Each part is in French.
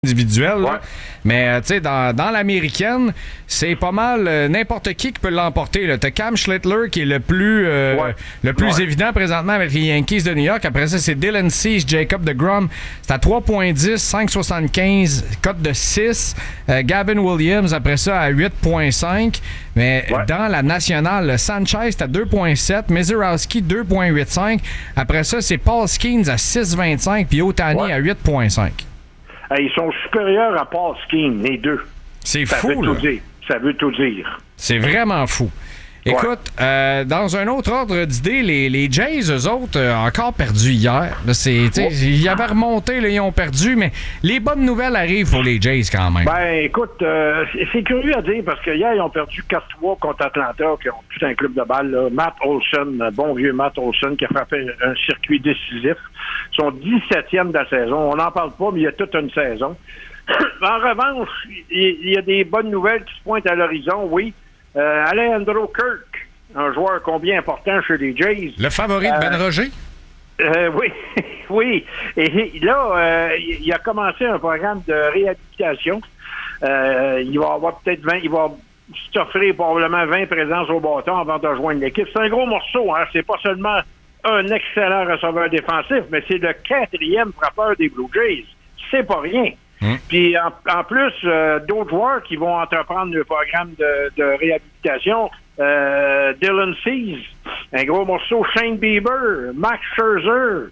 individuel, là. Ouais. Mais tu sais, dans l'américaine, c'est pas mal n'importe qui peut l'emporter. Là. T'as Cam Schlittler qui est le plus évident présentement avec les Yankees de New York. Après ça, c'est Dylan Cease, Jacob deGrom. C'est à 3.10, 5.75, cote de 6. Gavin Williams, après ça, à 8.5. Mais dans la nationale, Sanchez, c'est à 2.7. Mezurowski, 2.85. Après ça, c'est Paul Skeens à 6.25. Puis Ohtani à 8.5. Ils sont supérieurs à Paul Skeens, les deux. C'est fou, là. Ça veut tout dire. C'est vraiment fou. Écoute, dans un autre ordre d'idée, les Jays, eux autres, encore perdus hier. Là, ils avaient remonté, là, ils ont perdu, mais les bonnes nouvelles arrivent pour les Jays quand même. Ben, écoute, c'est curieux à dire parce que hier, ils ont perdu 4-3 contre Atlanta, qui ont tout un club de balle. Là. Matt Olson, bon vieux Matt Olson, qui a frappé un circuit décisif. Son 17e de la saison. On n'en parle pas, mais il y a toute une saison. En revanche, il y a des bonnes nouvelles qui se pointent à l'horizon, oui. Alejandro Kirk, un joueur combien important chez les Jays. Le favori de Ben Roger? Oui, oui. Et là, il a commencé un programme de réhabilitation. Il va avoir peut-être 20, il va s'offrir probablement 20 présences au bâton avant de rejoindre l'équipe. C'est un gros morceau, hein. C'est pas seulement un excellent receveur défensif, mais c'est le 4e frappeur des Blue Jays. C'est pas rien. Puis en plus, d'autres joueurs qui vont entreprendre le programme de réhabilitation, Dylan Cease, un gros morceau, Shane Bieber, Max Scherzer,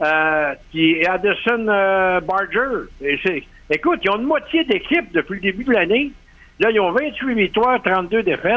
puis Addison Barger. Écoute, ils ont une moitié d'équipe depuis le début de l'année. Là, ils ont 28 victoires, 32 défaites.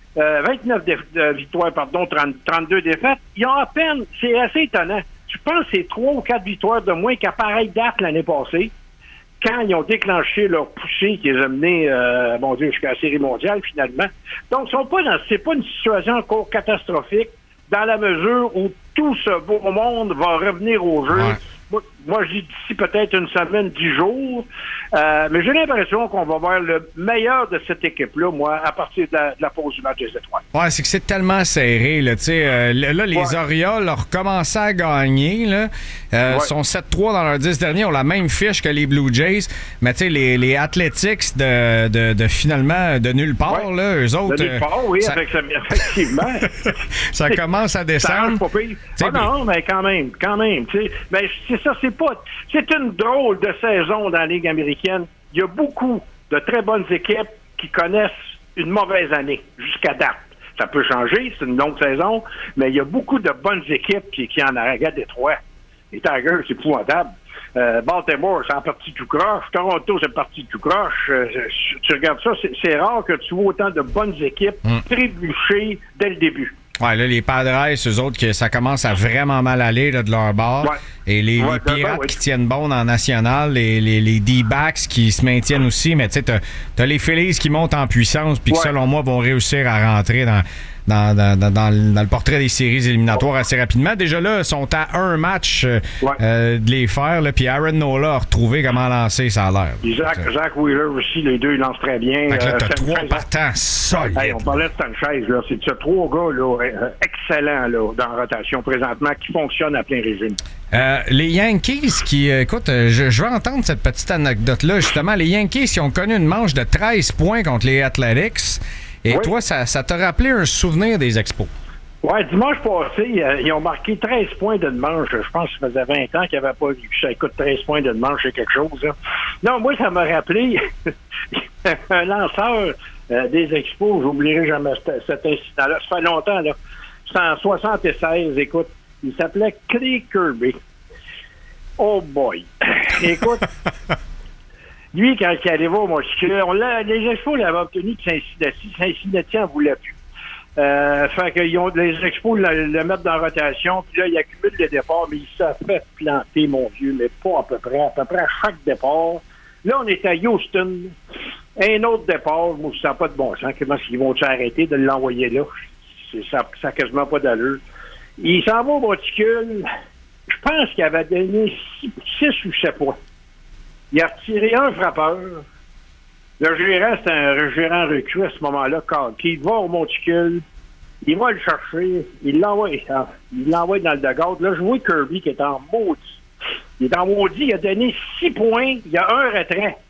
29 victoires, 32 défaites. Ils ont à peine, c'est assez étonnant. Je pense que c'est 3 ou 4 victoires de moins qu'à pareille date l'année passée, quand ils ont déclenché leur poussée qui les a menés, jusqu'à la Série mondiale, finalement. Donc, c'est pas une situation encore catastrophique dans la mesure où tout ce beau monde va revenir au jeu. Ouais. Moi, je dis d'ici peut-être une semaine, 10 jours. Mais j'ai l'impression qu'on va voir le meilleur de cette équipe-là, moi, à partir de la pause du match des étoiles. Ouais, c'est que c'est tellement serré, là. Tu sais, là, les Orioles ont recommencé à gagner, là. Sont 7-3 dans leurs 10 derniers, ont la même fiche que les Blue Jays. Mais tu sais, les Athletics de finalement, de nulle part, là, eux autres... De nulle part, oui, effectivement. Ça commence à descendre. Ça pas pire. Non, mais quand même, tu sais. Mais c'est ça, c'est une drôle de saison dans la Ligue américaine. Il y a beaucoup de très bonnes équipes qui connaissent une mauvaise année jusqu'à date. Ça peut changer, c'est une longue saison, mais il y a beaucoup de bonnes équipes qui en arrêtent Détroit. Les Tigers, c'est épouvantable. Baltimore, c'est en partie tout croche. Toronto, c'est parti tout croche. Tu regardes ça, c'est rare que tu vois autant de bonnes équipes trébucher dès le début. Ouais, là, les Padres, eux autres, que ça commence à vraiment mal aller là, de leur bord. Ouais. Et les Pirates qui tiennent bon dans la nationale, les D-backs qui se maintiennent aussi. Mais tu sais, t'as les Phillies qui montent en puissance puis qui, selon moi, vont réussir à rentrer dans le portrait des séries éliminatoires assez rapidement. Déjà là, sont à un match de les faire. Puis Aaron Nola a retrouvé comment lancer, ça a l'air. Zach Wheeler aussi, les deux, ils lancent très bien. Fait que là, t'as 3 partants solides. Hey, on parlait de Sanchez, là. C'est 3 gars là, excellents là, dans la rotation présentement qui fonctionnent à plein régime. Les Yankees qui... écoute, je vais entendre cette petite anecdote-là. Justement, les Yankees qui ont connu une manche de 13 points contre les Athletics. Et toi, ça t'a rappelé un souvenir des Expos? Oui, dimanche passé, ils ont marqué 13 points d'une manche. Je pense que ça faisait 20 ans qu'ils n'avaient pas vu ça. Écoute, 13 points d'une manche, c'est quelque chose. Là. Non, moi, ça m'a rappelé un lanceur des Expos. J'oublierai jamais cet incident-là. Ça fait longtemps, là. C'était en 76, écoute. Il s'appelait Clay Kirby. Oh boy! Écoute... Lui, quand il arrivait au monticule, les Expos l'avaient obtenu de Cincinnati. Cincinnati n'en voulait plus. Fait que les Expos le mettent dans la rotation, puis là, il accumule les départs, mais il s'est fait planter, mon Dieu, mais pas à peu près à chaque départ. Là, on est à Houston. Un autre départ, moi, ça n'a pas de bon sens. Comment ils vont arrêter de l'envoyer là? Ça n'a quasiment pas d'allure. Il s'en va au monticule. Je pense qu'il avait donné 6 ou 7 points. Il a retiré un frappeur. Le gérant, c'est un gérant recru à ce moment-là, qui va au monticule, il va le chercher, il l'envoie dans le dugout. Là, je vois Kirby qui est en maudit. Il est en maudit, il a donné 6 points, il y a un retrait.